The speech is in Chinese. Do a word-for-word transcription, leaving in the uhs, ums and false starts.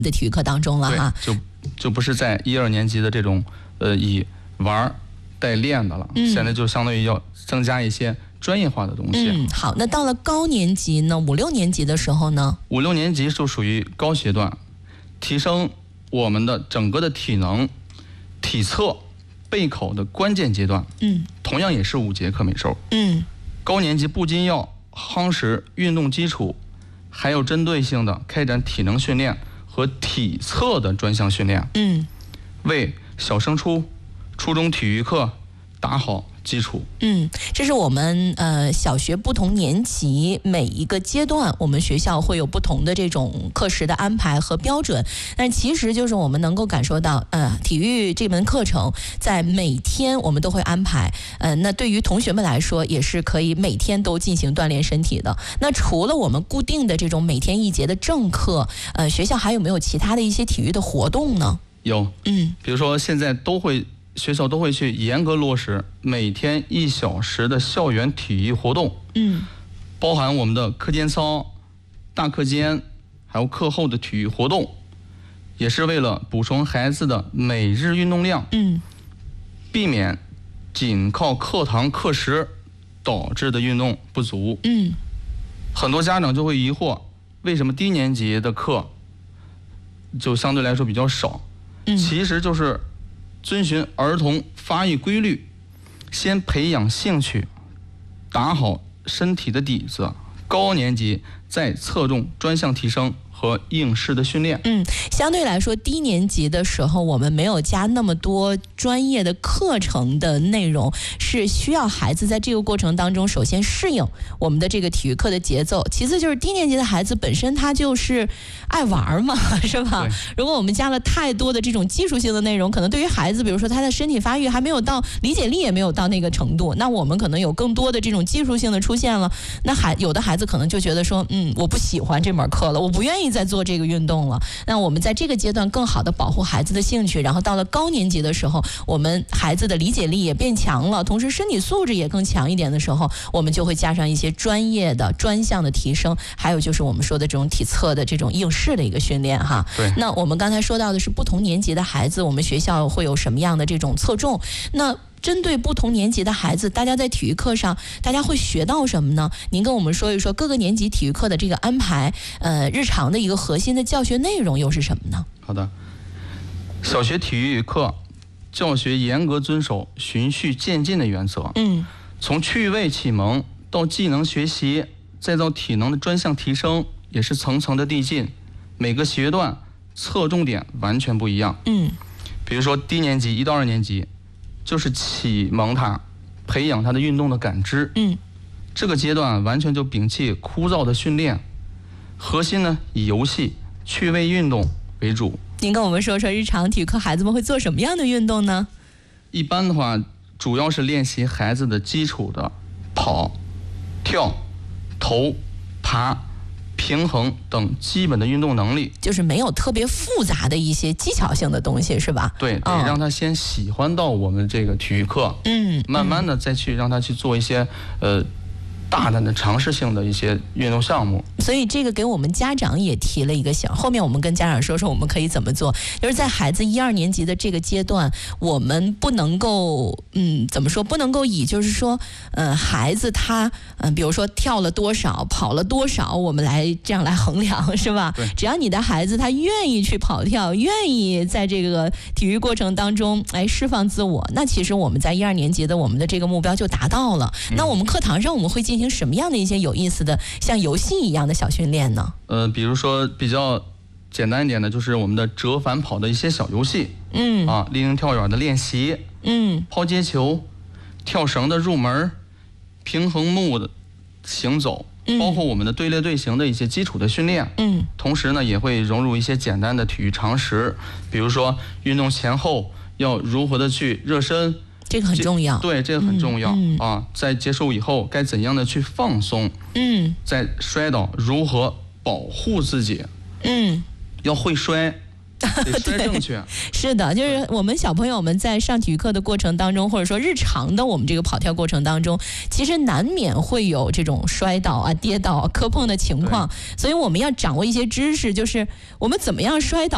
的体育课当中了哈， 就就不是在一二年级的这种呃以玩带练的了，嗯、现在就相当于要增加一些专业化的东西。 嗯，好，那到了高年级呢，五六年级的时候呢？ 五六年级就属于高阶段，提升我们的整个的体能、体测、备考的关键阶段。嗯，同样也是五节课每周。嗯，高年级不仅要夯实运动基础，还有针对性的开展体能训练和体测的专项训练。嗯，为小升初、初中体育课打好基础。 嗯，这是我们呃小学不同年级每一个阶段，我们学校会有不同的这种课时的安排和标准。但其实就是我们能够感受到，呃，体育这门课程在每天我们都会安排。呃，那对于同学们来说，也是可以每天都进行锻炼身体的。那除了我们固定的这种每天一节的正课，呃，学校还有没有其他的一些体育的活动呢？ 有，嗯，比如说现在都会。学校都会去严格落实每天一小时的校园体育活动，嗯，包含我们的课间操、大课间，还有课后的体育活动，也是为了补充孩子的每日运动量，嗯，避免仅靠课堂课时导致的运动不足，嗯，很多家长就会疑惑，为什么低年级的课就相对来说比较少？嗯，其实就是遵循儿童发育规律，先培养兴趣，打好身体的底子，高年级再侧重专项提升和应试的训练。 嗯，相对来说低年级的时候我们没有加那么多专业的课程的内容，是需要孩子在这个过程当中首先适应我们的这个体育课的节奏，其次就是低年级的孩子本身他就是爱玩嘛，是吧？如果我们加了太多的这种技术性的内容，可能对于孩子比如说他的身体发育还没有到，理解力也没有到那个程度，那我们可能有更多的这种技术性的出现了，那孩有的孩子可能就觉得说嗯，我不喜欢这门课了，我不愿意在做这个运动了。那我们在这个阶段更好的保护孩子的兴趣，然后到了高年级的时候，我们孩子的理解力也变强了，同时身体素质也更强一点的时候，我们就会加上一些专业的专项的提升，还有就是我们说的这种体测的这种应试的一个训练哈。 对。 那我们刚才说到的是不同年级的孩子，我们学校会有什么样的这种侧重？那针对不同年级的孩子，大家在体育课上大家会学到什么呢？您跟我们说一说各个年级体育课的这个安排，呃，日常的一个核心的教学内容又是什么呢？ 好的，小学体育课教学严格遵守循序渐进的原则，嗯，从趣味启蒙到技能学习，再到体能的专项提升，也是层层的递进，每个学段侧重点完全不一样，嗯，比如说低年级一到二年级就是启蒙他，培养他的运动的感知，嗯，这个阶段完全就摒弃枯燥的训练，核心呢以游戏、趣味运动为主。 您跟我们说说日常体育课孩子们会做什么样的运动呢？ 一般的话，主要是练习孩子的基础的跑、跳、投、爬、平衡等基本的运动能力， 就是没有特别复杂的一些技巧性的东西，是吧？ 对，得让他先喜欢到我们这个体育课，嗯，慢慢的再去让他去做一些呃大胆的尝试性的一些运动项目。 所以这个给我们家长也提了一个醒，后面我们跟家长说说我们可以怎么做，就是在孩子一二年级的这个阶段，我们不能够嗯怎么说不能够以就是说呃孩子他嗯、呃、比如说跳了多少跑了多少我们来这样来衡量，是吧？只要你的孩子他愿意去跑跳，愿意在这个体育过程当中哎释放自我，那其实我们在一二年级的我们的这个目标就达到了、嗯、那我们课堂上我们会进行什么样的一些有意思的像游戏一样的小训练呢？ 呃，比如说比较简单一点的，就是我们的折返跑的一些小游戏，嗯，啊，立定跳远的练习，嗯，抛接球、跳绳的入门、平衡木的行走，嗯、包括我们的队列队形的一些基础的训练，嗯，同时呢也会融入一些简单的体育常识，比如说运动前后要如何的去热身。 这个很重要， 对，这个很重要、嗯嗯、啊！在结束以后，该怎样的去放松？嗯，在摔倒如何保护自己？嗯，要会摔，得摔正确。 是的，就是我们小朋友们在上体育课的过程当中，或者说日常的我们这个跑跳过程当中，其实难免会有这种摔倒啊、跌倒、啊、磕碰的情况，所以我们要掌握一些知识，就是我们怎么样摔倒。